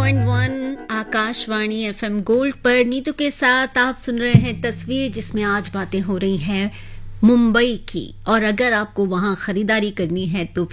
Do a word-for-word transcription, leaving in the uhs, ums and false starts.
Point one Akashvani FM gold पर नीतू के साथ आप सुन रहे हैं तस्वीर, जिसमें आज बातें हो रही हैं मुंबई की। और अगर आपको वहां खरीदारी करनी है तो